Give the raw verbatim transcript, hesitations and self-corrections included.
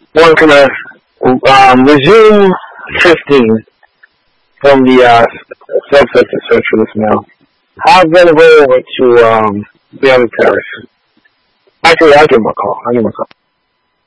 We're gonna um, resume fifteen from the uh, subsector search for this mail. I'm gonna go over to um, Bailey Paris. Actually, I'll give him a call. I'll give him a call.